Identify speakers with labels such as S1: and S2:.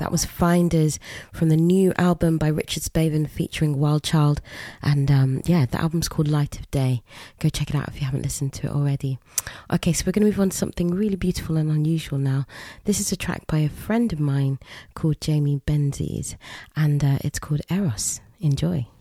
S1: That was Finders from the new album by Richard Spaven featuring Wild Child. And the album's called Light of Day. Go check it out if you haven't listened to it already. Okay, so we're going to move on to something really beautiful and unusual now. This is a track by a friend of mine called Jamie Benzies, and it's called Eros. Enjoy.